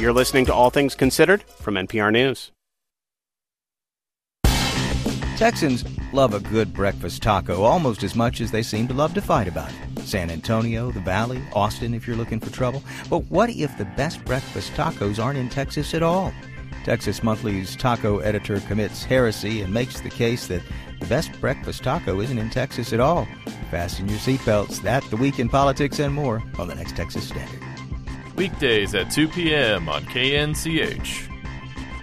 You're listening to All Things Considered from NPR News. Texans love a good breakfast taco almost as much as they seem to love to fight about it. San Antonio, the Valley, Austin if you're looking for trouble. But what if the best breakfast tacos aren't in Texas at all? Texas Monthly's taco editor commits heresy and makes the case that the best breakfast taco isn't in Texas at all. Fasten your seatbelts. That, the week in politics, and more on the next Texas Standard. Weekdays at 2 p.m. on KNCH.